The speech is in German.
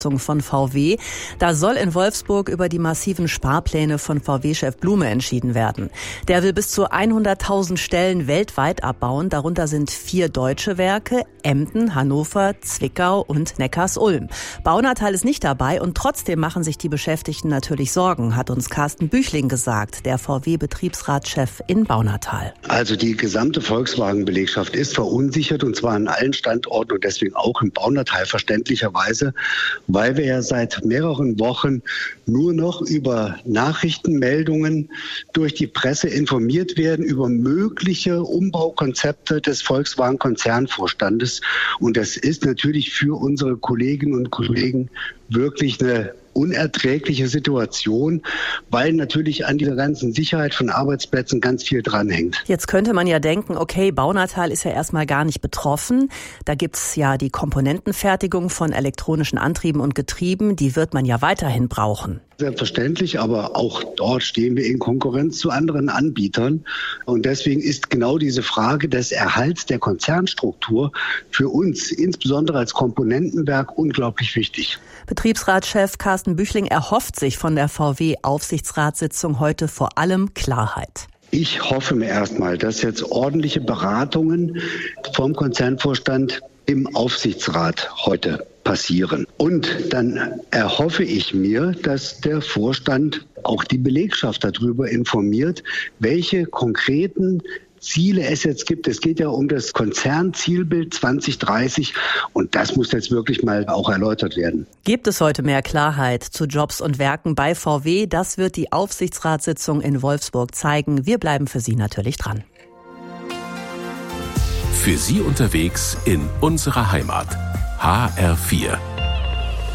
von VW. Da soll in Wolfsburg über die massiven Sparpläne von VW-Chef Blume entschieden werden. Der will bis zu 100.000 Stellen weltweit abbauen. Darunter sind 4 deutsche Werke: Emden, Hannover, Zwickau und Neckarsulm. Baunatal ist nicht dabei und trotzdem machen sich die Beschäftigten natürlich Sorgen, hat uns Carsten Büchling gesagt, der VW-Betriebsratschef in Baunatal. Also die gesamte Volkswagen-Belegschaft ist verunsichert, und zwar an allen Standorten und deswegen auch im Baunatal verständlicherweise, weil wir ja seit mehreren Wochen nur noch über Nachrichtenmeldungen durch die Presse informiert werden, über mögliche Umbaukonzepte des Volkswagen-Konzernvorstandes. Und das ist natürlich für unsere Kolleginnen und Kollegen wirklich eine unerträgliche Situation, weil natürlich an dieser ganzen Sicherheit von Arbeitsplätzen ganz viel dranhängt. Jetzt könnte man ja denken, okay, Baunatal ist ja erstmal gar nicht betroffen. Da gibt's ja die Komponentenfertigung von elektronischen Antrieben und Getrieben, die wird man ja weiterhin brauchen. Selbstverständlich, aber auch dort stehen wir in Konkurrenz zu anderen Anbietern. Und deswegen ist genau diese Frage des Erhalts der Konzernstruktur für uns, insbesondere als Komponentenwerk, unglaublich wichtig. Betriebsratschef Carsten Büchling erhofft sich von der VW-Aufsichtsratssitzung heute vor allem Klarheit. Ich hoffe mir erstmal, dass jetzt ordentliche Beratungen vom Konzernvorstand im Aufsichtsrat heute passieren. Und dann erhoffe ich mir, dass der Vorstand auch die Belegschaft darüber informiert, welche konkreten Ziele es jetzt gibt. Es geht ja um das Konzernzielbild 2030 und das muss jetzt wirklich mal auch erläutert werden. Gibt es heute mehr Klarheit zu Jobs und Werken bei VW? Das wird die Aufsichtsratssitzung in Wolfsburg zeigen. Wir bleiben für Sie natürlich dran. Für Sie unterwegs in unserer Heimat. HR4.